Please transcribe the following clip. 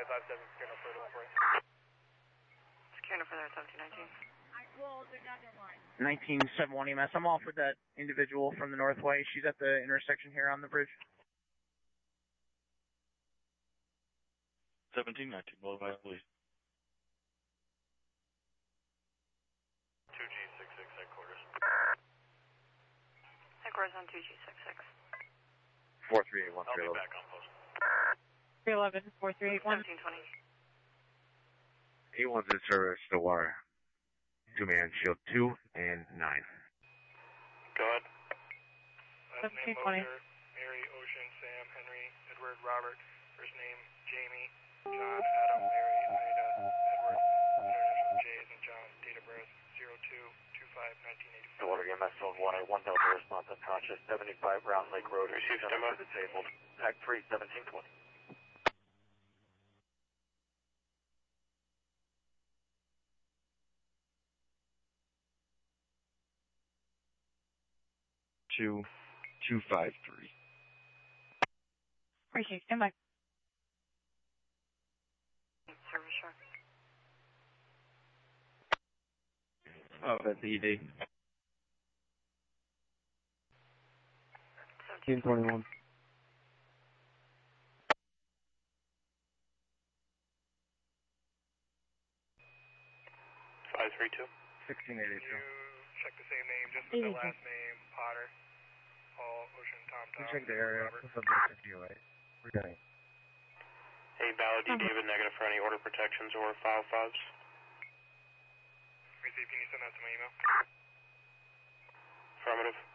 557, secure no further for you. Secure no further, 1719. 1971 EMS. I'm off with that individual from the Northway. She's at the intersection here on the bridge. 1719, motorbike police. 2G66 headquarters. Headquarters on 2G66. 438 I'll be back on post. 311, 4381. 1720. A1's in service, Stillwater. 2-man, shield 2 and 9. Go ahead. Last name 1720. Moser, Mary, Ocean, Sam, Henry, Edward, Robert. First name Jamie, John, Adam, Mary, Ida, Edward. International J's and John. Date of birth 02/25/1984. Stillwater EMS zone 181 Delta response unconscious. 75 Round Lake Road. Received demo. Disabled. Pack 3, 1720. Two, 253. Appreciate it. Stand by. Service truck. Oh, that's ED. 1721. 532. 1682. You check the same name, just with the last name, Potter. Paul, Ocean, Tom, Tom. Check the area. Robert. Subject 58. We're going. Hey, Ballard, David, negative for any order protections or file fobs. Receive, can you send that to my email? Affirmative.